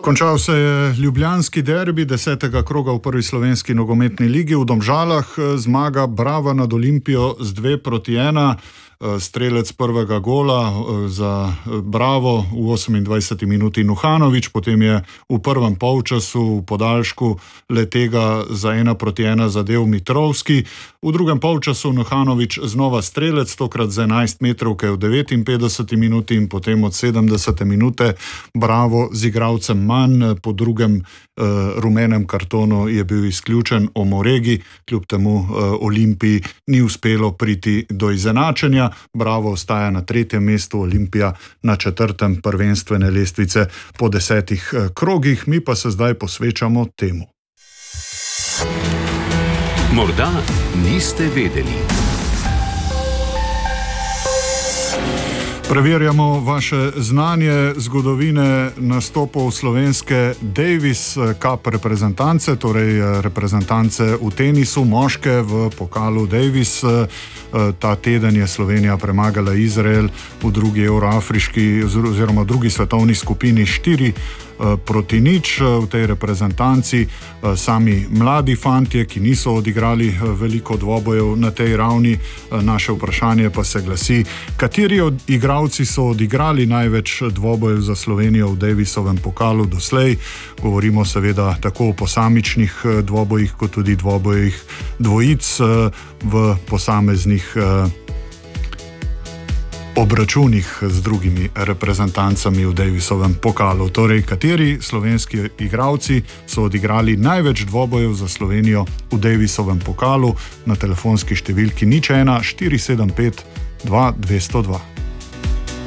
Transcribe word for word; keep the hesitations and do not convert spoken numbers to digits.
Končal se je ljubljanski derbi desetega kroga v prvi slovenski nogometni ligi v Domžalah. Zmaga Brava nad Olimpijo z dve proti ena. Strelec prvega gola za Bravo v osemindvajseti minuti Nuhanovič, potem je v prvem polčasu v podaljšku letega za ena proti ena zadev Mitrovski. V drugem polčasu Nuhanovič znova strelec, tokrat z enajst metrovke v devetinpetdeseti minuti in potem od sedemdesete minute Bravo z igralcem manj. Po drugem uh, rumenem kartonu je bil izključen Omoregi, kljub temu uh, Olimpiji ni uspelo priti do izenačenja. Bravo ostaja na tretjem mestu, Olimpija na četrtem prvenstvene lestvice po desetih uh, krogih. Mi pa se zdaj posvečamo temu. Morda niste vedeli. Preverjamo vaše znanje zgodovine nastopov slovenske Davis Cup reprezentance, torej reprezentance v tenisu, moške v pokalu Davis. Ta teden je Slovenija premagala Izrael v drugi euroafriški oziroma v drugi svetovni skupini štiri proti nič. V tej reprezentanci sami mladi fantje, ki niso odigrali veliko dvobojev na tej ravni. Naše vprašanje pa se glasi, kateri od igralci so odigrali največ dvobojev za Slovenijo v Davisovem pokalu doslej. Govorimo seveda tako o posamičnih dvobojih, kot tudi dvobojih dvojic v posameznih obračunih z drugimi reprezentancami v Davisovem pokalu. Torej, kateri slovenski igralci so odigrali največ dvobojev za Slovenijo v Davisovem pokalu? Na telefonski številki nič ena štiri sedem pet dva dvesto dva.